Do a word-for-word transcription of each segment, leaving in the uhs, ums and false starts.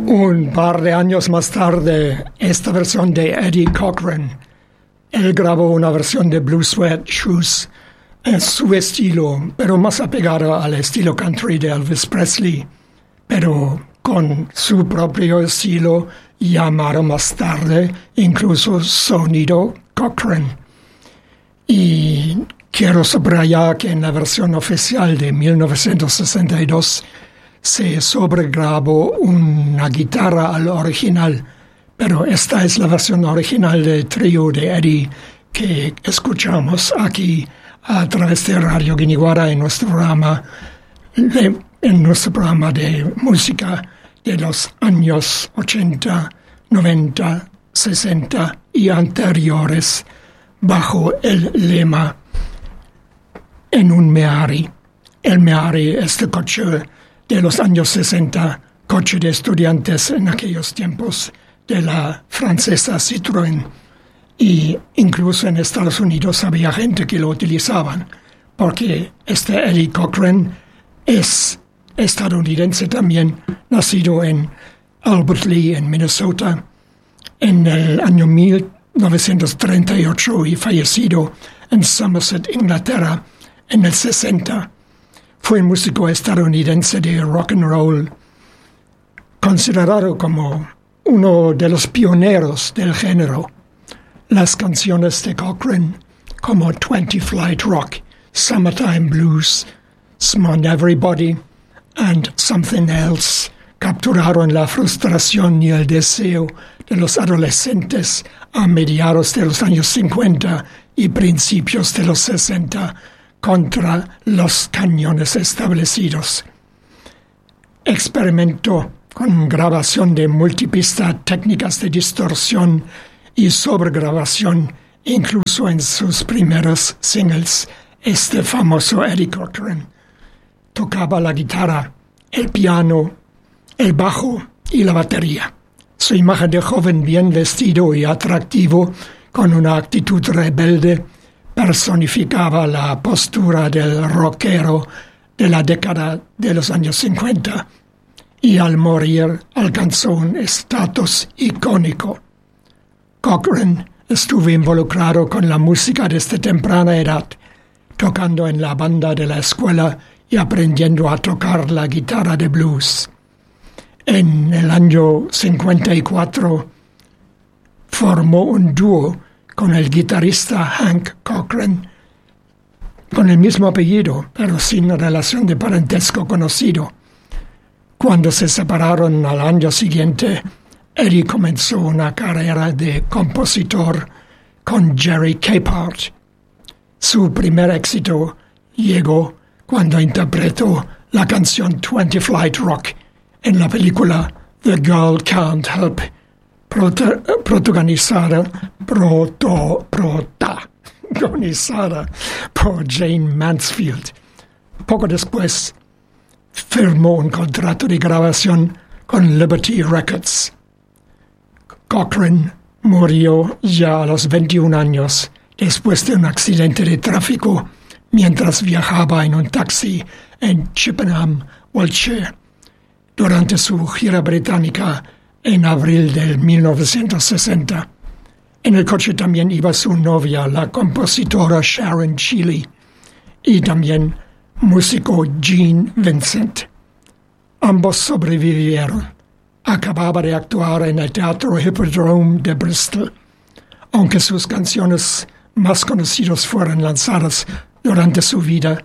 Un par de años más tarde, esta versión de Eddie Cochran, él grabó una versión de Blue Suede Shoes en su estilo, pero más apegada al estilo country de Elvis Presley, pero con su propio estilo llamado más tarde incluso Sonido Cochran. Y quiero subrayar que en la versión oficial de mil novecientos sesenta y dos se sobregrabó una guitarra al original, pero esta es la versión original del trío de Eddie que escuchamos aquí a través de Radio Guiniguara en nuestro programa de, en nuestro programa de música de los años ochenta, noventa, sesenta y anteriores, bajo el lema En un Meari. El Meari es el coche de los años sesenta, coche de estudiantes en aquellos tiempos de la francesa Citroën. Y incluso en Estados Unidos había gente que lo utilizaban, porque este Eddie Cochran es estadounidense también, nacido en Albert Lea, en Minnesota, en el año mil novecientos treinta y ocho y fallecido en Somerset, Inglaterra, en el sesenta. Fue un músico estadounidense de rock and roll, considerado como uno de los pioneros del género. Las canciones de Cochran, como Twenty Flight Rock, Summertime Blues, Smart Everybody and Something Else, capturaron la frustración y el deseo de los adolescentes a mediados de los años cincuenta y principios de los sesenta contra los cañones establecidos. Experimentó con grabación de multipista, técnicas de distorsión y sobregrabación, incluso en sus primeros singles. Este famoso Eddie Cochran tocaba la guitarra, el piano, el bajo y la batería. Su imagen de joven bien vestido y atractivo, con una actitud rebelde, personificaba la postura del rockero de la década de los años cincuenta y al morir alcanzó un estatus icónico. Cochran estuvo involucrado con la música desde temprana edad, tocando en la banda de la escuela y aprendiendo a tocar la guitarra de blues. En el año cincuenta y cuatro formó un dúo con el guitarrista Hank Cochran, con el mismo apellido, pero sin relación de parentesco conocido. Cuando se separaron al año siguiente, Eddie comenzó una carrera de compositor con Jerry Capehart. Su primer éxito llegó cuando interpretó la canción Twenty Flight Rock en la película The Girl Can't Help, prota, protagonizada, proto, protagonizada por Jane Mansfield. Poco después firmó un contrato de grabación con Liberty Records. Cochran murió ya a los veintiún años después de un accidente de tráfico mientras viajaba en un taxi en Chippenham, Wiltshire, durante su gira británica en abril de mil novecientos sesenta. En el coche también iba su novia, la compositora Sharon Sheeley, y también músico Gene Vincent. Ambos sobrevivieron. Acababa de actuar en el Teatro Hippodrome de Bristol, aunque sus canciones más conocidas fueron lanzadas durante su vida,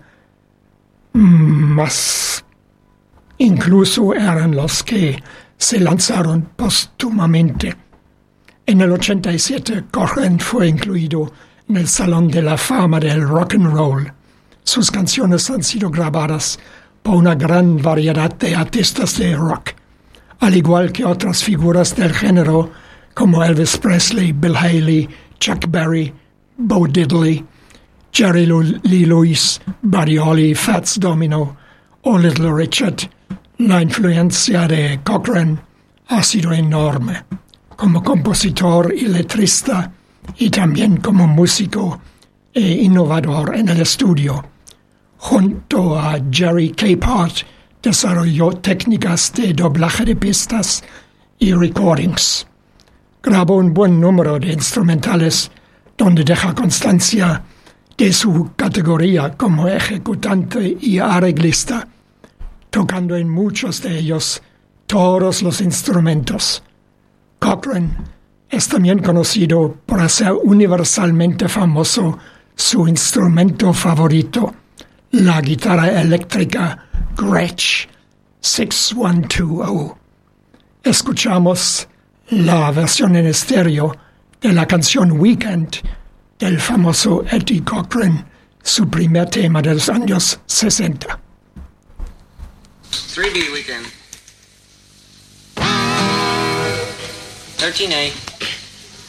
más incluso eran los que se lanzaron póstumamente. En el ochenta y siete, Cochran fue incluido en el Salón de la Fama del Rock and Roll. Sus canciones han sido grabadas por una gran variedad de artistas de rock, al igual que otras figuras del género como Elvis Presley, Bill Haley, Chuck Berry, Bo Diddley, Jerry Lee Lewis, Buddy Holly, Fats Domino o Little Richard. La influencia de Cochran ha sido enorme como compositor y letrista y también como músico e innovador en el estudio. Junto a Jerry Capehart desarrolló técnicas de doblaje de pistas y recordings. Grabó un buen número de instrumentales donde deja constancia de su categoría como ejecutante y arreglista, tocando en muchos de ellos todos los instrumentos. Cochran es también conocido por hacer universalmente famoso su instrumento favorito, la guitarra eléctrica Gretsch seis uno dos cero. Escuchamos la versión en estéreo de la canción Weekend del famoso Eddie Cochran, su primer tema de los años sesenta. three B Weekend. thirteen A.